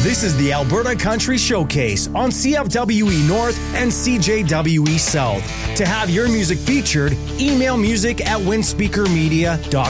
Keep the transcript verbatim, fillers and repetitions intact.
This is the Alberta Country Showcase on C F W E North and C J W E South. To have your music featured, email music at winspeakermedia dot com.